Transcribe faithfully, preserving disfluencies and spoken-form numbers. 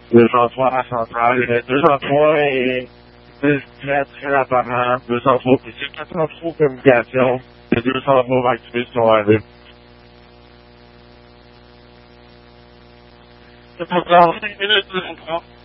deux cent trois à la centrale, il y avait deux cent trois et très très apparent, deux cent trois, puis c'est quatre cent trois communications, les deux cent trois activistes sont arrivés. C'est pour ça, cinq minutes, deux cent trois.